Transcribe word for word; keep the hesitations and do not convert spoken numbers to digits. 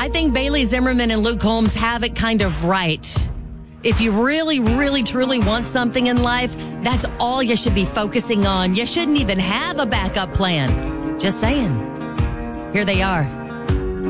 I think Bailey Zimmerman and Luke Holmes have it kind of right. If you really, really, truly want something in life, that's all you should be focusing on. You shouldn't even have a backup plan. Just saying. Here they are.